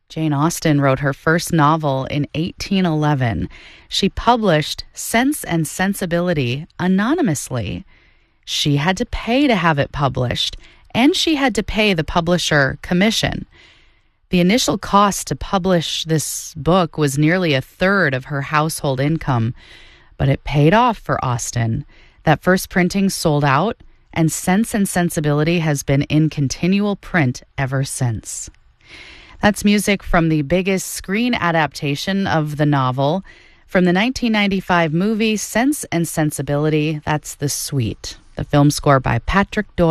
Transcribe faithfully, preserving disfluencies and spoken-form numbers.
Jane Austen wrote her first novel in eighteen eleven. She published Sense and Sensibility anonymously. She had to pay to have it published, and she had to pay the publisher commission. The initial cost to publish this book was nearly a third of her household income, but it paid off for Austen. That first printing sold out, and Sense and Sensibility has been in continual print ever since. That's music from the biggest screen adaptation of the novel. From the nineteen ninety-five movie Sense and Sensibility, that's The Suite. The film score by Patrick Doyle.